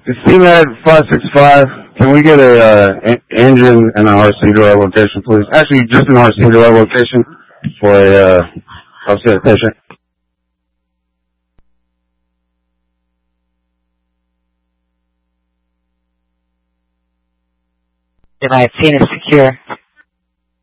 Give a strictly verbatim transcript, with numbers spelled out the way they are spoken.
C Med five six five, can we get a uh, engine and an R C drive location, please? Actually, just an R C drive location for a uh, upset patient. Denied. Scene is secure.